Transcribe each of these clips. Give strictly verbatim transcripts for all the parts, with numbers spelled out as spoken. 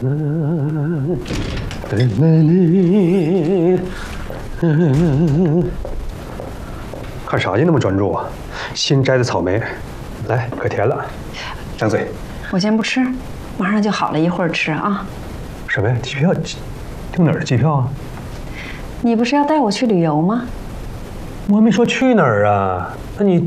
看啥去那么专注啊？新摘的草莓，来，可甜了，张嘴。 我先不吃，马上就好了，一会儿吃啊。 什么呀？机票？订哪儿的机票啊？ 你不是要带我去旅游吗？ 我还没说去哪儿啊。那你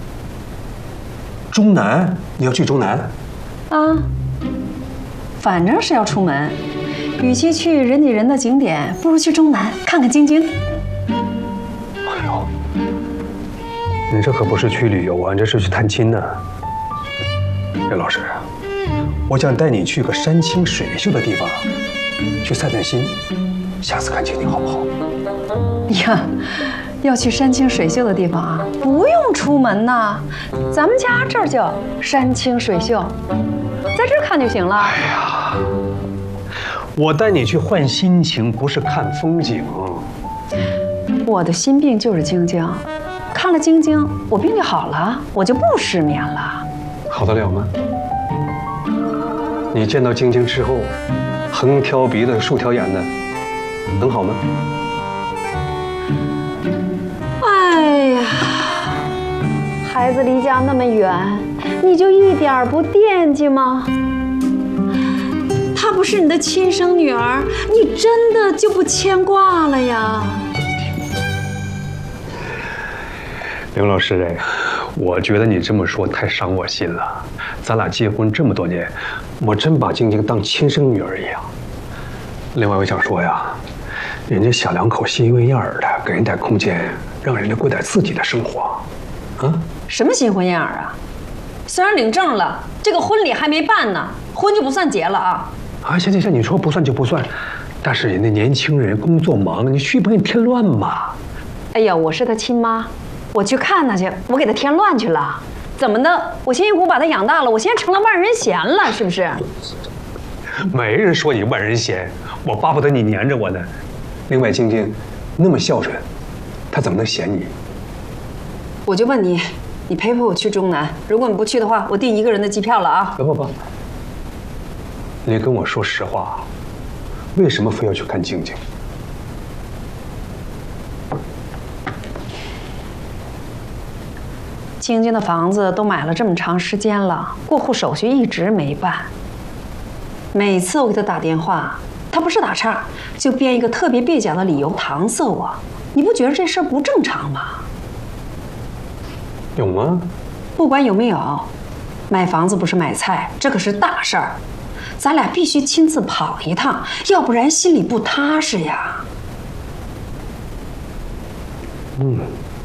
中南？你要去中南？ 啊，反正是要出门，与其去人挤人的景点，不如去中南看看京津。 哎呦，你这可不是去旅游啊，你这是去探亲呢。任老师，我想带你去个山清水秀的地方，去散散心。下次看情景好不好？ 呀，要去山清水秀的地方啊，不用出门呐，咱们家这儿就山清水秀，在这儿看就行了。 哎呀，我带你去换心情，不是看风景。 我的心病就是京津，看了京津，我病就好了，我就不失眠了。 好得了吗？你见到京津之后，横挑鼻子竖挑眼的，能好吗？ 哎呀，孩子离家那么远，你就一点不惦记吗？她不是你的亲生女儿，你真的就不牵挂了呀？ 刘老师，哎，我觉得你这么说太伤我心了。咱俩结婚这么多年，我真把晶晶当亲生女儿一样。另外，我想说呀，人家小两口心灰意冷的，给人点空间，让人家过点自己的生活，啊？ 什么新婚燕尔啊？虽然领证了，这个婚礼还没办呢，婚就不算结了啊！ 啊，行行行，你说不算就不算，但是人家年轻人工作忙，你去不给你添乱嘛？ 哎呀，我是他亲妈，我去看他去，我给他添乱去了，怎么的？我辛辛苦苦把他养大了，我现在成了万人嫌了，是不是？ 没人说你万人嫌，我巴不得你黏着我呢。另外，晶晶那么孝顺，她怎么能嫌你？ 我就问你，你陪陪我去中南，如果你不去的话，我订一个人的机票了啊！ 不不不，你跟我说实话，为什么非要去看晶晶？ 晶晶的房子都买了这么长时间了，过户手续一直没办。每次我给他打电话，他不是打岔，就编一个特别蹩脚的理由搪塞我。你不觉得这事儿不正常吗？ 有吗？ 不管有没有，买房子不是买菜，这可是大事儿，咱俩必须亲自跑一趟，要不然心里不踏实呀。 嗯，